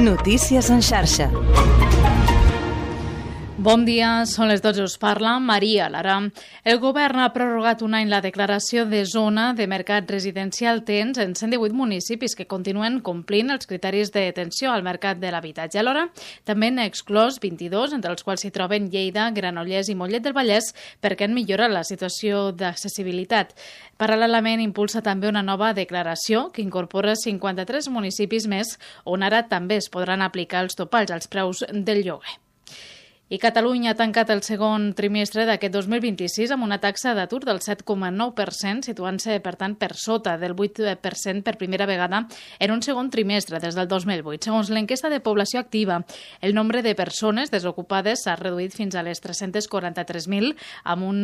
Notícies en xarxa. Bon dia, són les 12, us parla Maria Lara. El govern ha prorrogat un any la declaració de zona de mercat residencial tens en 118 municipis que continuen complint els criteris de detenció al mercat de l'habitatge. Alhora, també n'ha exclòs 22, entre els quals s'hi troben Lleida, Granollers i Mollet del Vallès, perquè han millorat la situació d'accessibilitat. Paral·lelament, impulsa també una nova declaració que incorpora 53 municipis més on ara també es podran aplicar els topalls als preus del lloguer. I Catalunya ha tancat el segon trimestre d'aquest 2026 amb una taxa d'atur del 7,9%, situant-se, per tant, per sota del 8% per primera vegada en un segon trimestre des del 2008. Segons l'enquesta de població activa, el nombre de persones desocupades s'ha reduït fins a les 343.000, amb un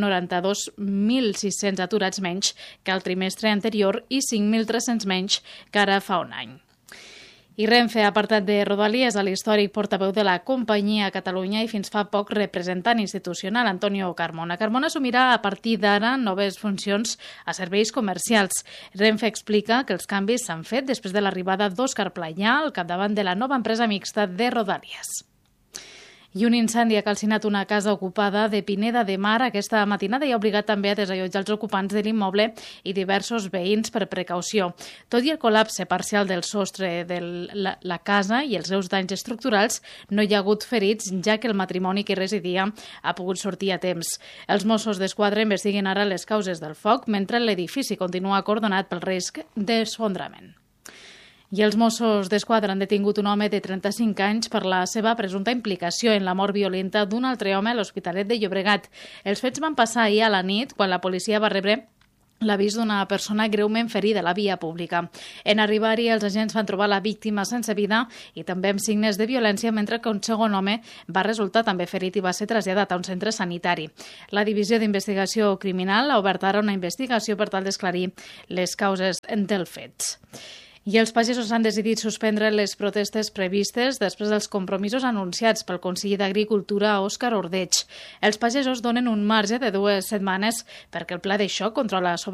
92.600 aturats menys que el trimestre anterior i 5.300 menys que ara fa un any. I Renfe ha apartat de Rodalies a l'històric portaveu de la companyia a Catalunya i fins fa poc representant institucional, Antonio Carmona. Carmona assumirà a partir d'ara noves funcions a serveis comercials. Renfe explica que els canvis s'han fet després de l'arribada d'Òscar Playà al capdavant de la nova empresa mixta de Rodalies. I un incendi ha calcinat una casa ocupada de Pineda de Mar aquesta matinada i ha obligat també a desallotjar els ocupants de l'immoble i diversos veïns per precaució. Tot i el col·lapse parcial del sostre de la casa i els seus danys estructurals, no hi ha hagut ferits, ja que el matrimoni que residia ha pogut sortir a temps. Els Mossos d'Esquadra investiguen ara les causes del foc, mentre l'edifici continua acordonat pel risc d'esfondrament. I els Mossos d'Esquadra han detingut un home de 35 anys per la seva presumpta implicació en la mort violenta d'un altre home a l'Hospitalet de Llobregat. Els fets van passar ahir a la nit, quan la policia va rebre l'avís d'una persona greument ferida a la via pública. En arribar-hi, els agents van trobar la víctima sense vida i també amb signes de violència, mentre que un segon home va resultar també ferit i va ser traslladat a un centre sanitari. La Divisió d'Investigació Criminal ha obert ara una investigació per tal d'esclarir les causes dels fets. I els pagesos han decidit suspendre les protestes previstes després dels compromisos anunciats pel conseller d'Agricultura, Òscar Ordeig. Els pagesos donen un marge de 2 setmanes perquè el pla de xoc contra la